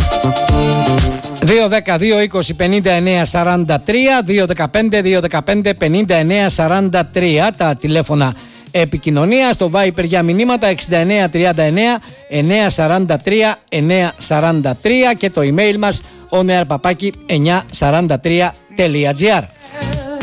2-10-2-20-59-43, 2-15-2-15-59-43 τα τηλέφωνα επικοινωνία. Στο Viper για μηνύματα 6939-943-943 και το email μας oneairpapaki943.gr.